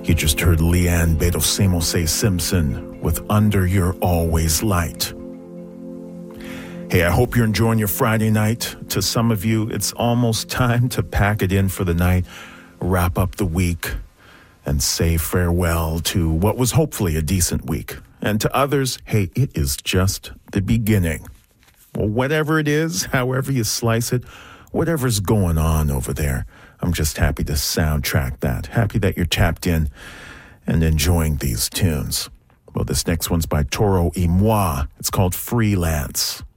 You just heard Leanne Bedosemos Simpson with Under Your Always Light. Hey, I hope you're enjoying your Friday night. To some of you, it's almost time to pack it in for the night, wrap up the week, and say farewell to what was hopefully a decent week. And to others, hey, it is just the beginning. Well, whatever it is, however you slice it, whatever's going on over there, I'm just happy to soundtrack that. Happy that you're tapped in and enjoying these tunes. Well, this next one's by Toro y Moi. It's called Freelance.